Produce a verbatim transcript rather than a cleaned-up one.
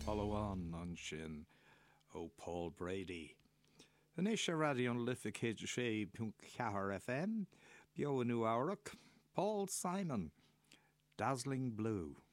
Follow-on an sin ó Paul Brady. An éis radio an Lithic sé punt ceathair F M, bio an Uaurach, Paul Simon, Dazzling Blue.